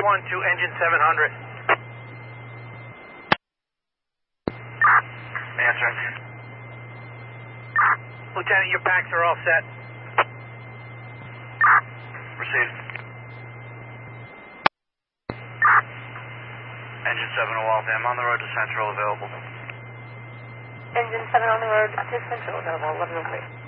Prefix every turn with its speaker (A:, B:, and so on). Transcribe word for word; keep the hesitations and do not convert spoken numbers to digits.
A: one to engine seven hundred.
B: Answering.
A: Lieutenant, your packs are all set.
B: Received. Engine seven to Waltham, on the road to Central, available.
C: Engine seven on the road to Central, available, eleven oh three.